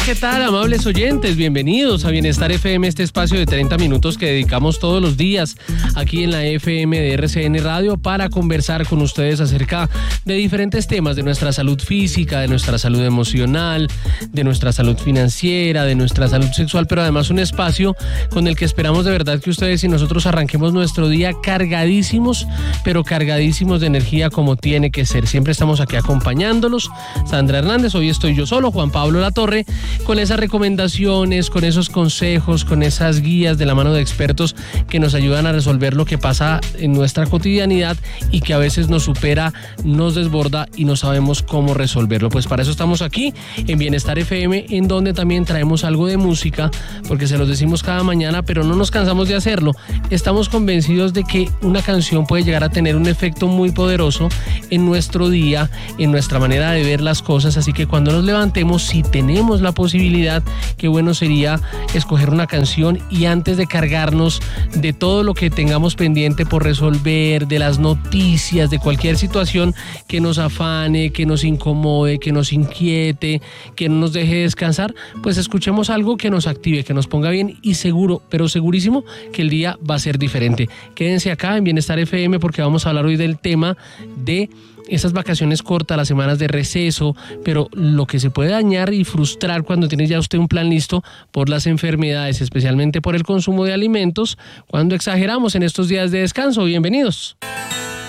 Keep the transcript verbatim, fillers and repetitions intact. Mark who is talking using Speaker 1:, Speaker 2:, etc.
Speaker 1: ¿qué tal, amables oyentes? Bienvenidos a Bienestar F M, este espacio de treinta minutos que dedicamos todos los días aquí en la F M de R C N Radio para conversar con ustedes acerca de diferentes temas de nuestra salud física, de nuestra salud emocional, de nuestra salud financiera, de nuestra salud sexual, pero además un espacio con el que esperamos de verdad que ustedes y nosotros arranquemos nuestro día cargadísimos, pero cargadísimos de energía como tiene que ser. Siempre estamos aquí acompañándolos. Sandra Hernández, hoy estoy yo solo, Juan Pablo Latorre, con esas recomendaciones, con esos consejos, con esas guías de la mano de expertos que nos ayudan a resolver lo que pasa en nuestra cotidianidad y que a veces nos supera, nos desborda y no sabemos cómo resolverlo. Pues para eso estamos aquí en Bienestar F M, en donde también traemos algo de música, porque se los decimos cada mañana, pero no nos cansamos de hacerlo. Estamos convencidos de que una canción puede llegar a tener un efecto muy poderoso en nuestro día, en nuestra manera de ver las cosas, así que cuando nos levantemos, si tenemos la posibilidad, qué bueno sería escoger una canción y antes de cargarnos de todo lo que tengamos pendiente por resolver, de las noticias, de cualquier situación que nos afane, que nos incomode, que nos inquiete, que no nos deje descansar, pues escuchemos algo que nos active, que nos ponga bien y seguro, pero segurísimo que el día va a ser diferente. Quédense acá en Bienestar F M porque vamos a hablar hoy del tema de esas vacaciones cortas, las semanas de receso, pero lo que se puede dañar y frustrar cuando tiene ya usted un plan listo por las enfermedades, especialmente por el consumo de alimentos, cuando exageramos en estos días de descanso. Bienvenidos.